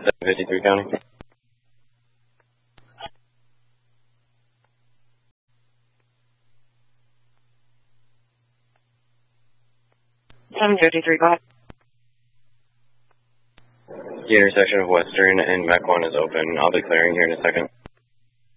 753 County. Go ahead. The intersection of Western and Mech 1 is open. I'll be clearing here in a second.